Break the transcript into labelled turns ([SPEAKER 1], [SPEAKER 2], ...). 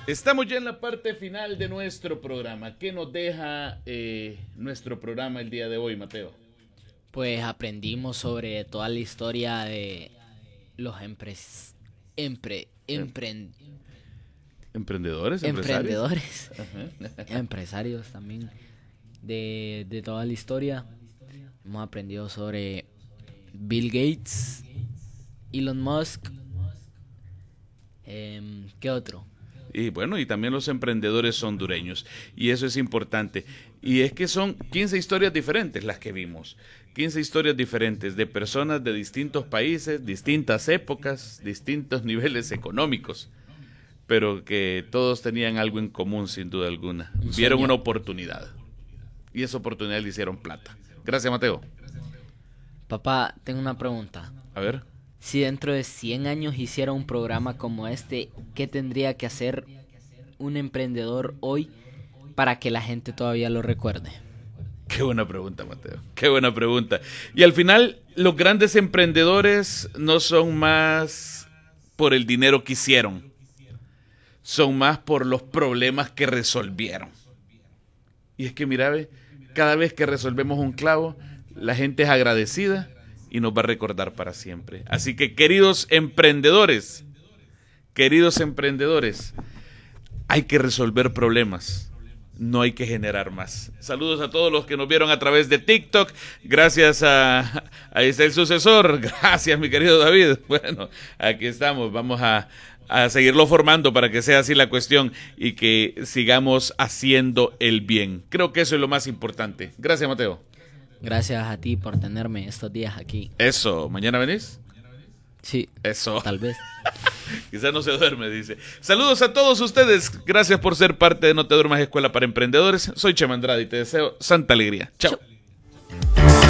[SPEAKER 1] Estamos ya en la parte final de nuestro programa. ¿Qué nos deja nuestro programa el día de hoy, Mateo?
[SPEAKER 2] Pues aprendimos sobre toda la historia de los
[SPEAKER 1] Emprendedores,
[SPEAKER 2] emprendedores,
[SPEAKER 1] Ajá.
[SPEAKER 2] empresarios también, de toda la historia. Hemos aprendido sobre Bill Gates, Elon Musk, ¿qué otro?
[SPEAKER 1] Y bueno, y también los emprendedores hondureños. Y eso es importante. Y es que son 15 historias diferentes las que vimos. 15 historias diferentes de personas de distintos países, distintas épocas, distintos niveles económicos. Pero que todos tenían algo en común, sin duda alguna. Vieron una oportunidad. Y esa oportunidad le hicieron plata. Gracias, Mateo.
[SPEAKER 2] Papá, tengo una pregunta.
[SPEAKER 1] A ver.
[SPEAKER 2] Si dentro de 100 años hiciera un programa como este, ¿qué tendría que hacer un emprendedor hoy para que la gente todavía lo recuerde?
[SPEAKER 1] Qué buena pregunta, Mateo. Qué buena pregunta. Y al final, los grandes emprendedores no son más por el dinero que hicieron. Son más por los problemas que resolvieron. Y es que, mira, ve, cada vez que resolvemos un clavo, la gente es agradecida y nos va a recordar para siempre. Así que, queridos emprendedores, hay que resolver problemas, no hay que generar más. Saludos a todos los que nos vieron a través de TikTok. Gracias ahí está el sucesor. Gracias, mi querido David. Bueno, aquí estamos. Vamos a seguirlo formando para que sea así la cuestión y que sigamos haciendo el bien. Creo que eso es lo más importante. Gracias, Mateo.
[SPEAKER 2] Gracias a ti por tenerme estos días aquí.
[SPEAKER 1] Eso, ¿mañana venís?
[SPEAKER 2] Sí,
[SPEAKER 1] eso.
[SPEAKER 2] Tal vez.
[SPEAKER 1] Quizás no se duerme, dice. Saludos a todos ustedes. Gracias por ser parte de No Te Duermas Escuela para Emprendedores. Soy Chema Andrade y te deseo santa alegría. Chao.